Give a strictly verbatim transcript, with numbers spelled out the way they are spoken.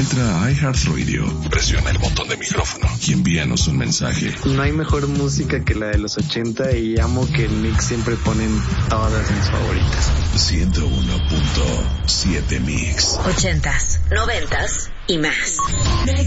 Entra a iHeartRadio, presiona el botón de micrófono y envíanos un mensaje. No hay mejor música que la de los ochenta y amo que en Mix siempre ponen todas mis favoritas. ciento uno punto siete Mix. Ochentas, noventas y más.